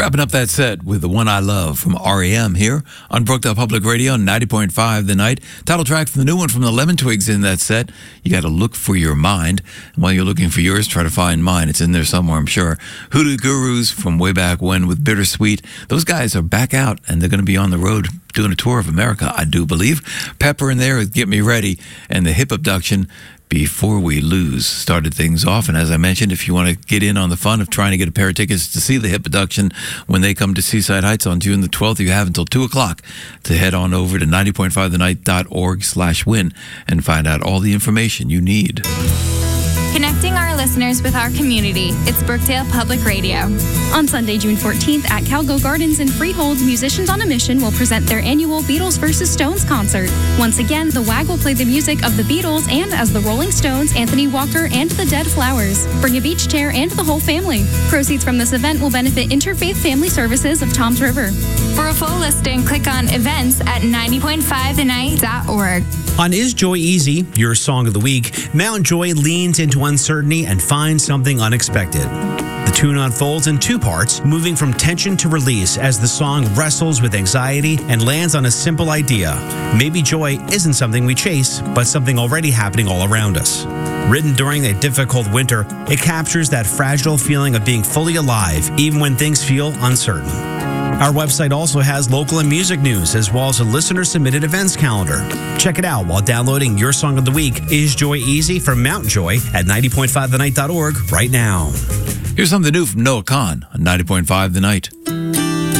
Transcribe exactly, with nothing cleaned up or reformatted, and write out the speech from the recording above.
Wrapping up that set with The One I Love from R E M here on Brookdale Public Radio, ninety point five The Night. Title track from the new one from the Lemon Twigs in that set. You got to look for your mind. And while you're looking for yours, try to find mine. It's in there somewhere, I'm sure. Hoodoo Gurus from way back when with Bittersweet. Those guys are back out, and they're going to be on the road doing a tour of America, I do believe. Pepper in there with Get Me Ready, and the Hip Abduction, Before We Lose, started things off. And as I mentioned, if you want to get in on the fun of trying to get a pair of tickets to see the Hip Abduction when they come to Seaside Heights on June the twelfth, you have until two o'clock to head on over to ninety point five the night dot org slash win and find out all the information you need. Connecting our listeners with our community. It's Brookdale Public Radio. On Sunday, June fourteenth at Calgo Gardens in Freehold, Musicians on a Mission will present their annual Beatles versus Stones concert. Once again, the W A G will play the music of the Beatles and as the Rolling Stones, Anthony Walker, and the Dead Flowers. Bring a beach chair and the whole family. Proceeds from this event will benefit Interfaith Family Services of Toms River. For a full listing, click on events at ninety point five the night dot org. On Is Joy Easy, your song of the week, Mount Joy leans into uncertainty and finds something unexpected. The tune unfolds in two parts, moving from tension to release as the song wrestles with anxiety and lands on a simple idea. Maybe joy isn't something we chase, but something already happening all around us. Written during a difficult winter, it captures that fragile feeling of being fully alive, even when things feel uncertain. Our website also has local and music news, as well as a listener-submitted events calendar. Check it out while downloading your song of the week, Is Joy Easy, from Mount Joy at ninety point five the night dot org right now. Here's something new from Noah Kahan on ninety point five The Night.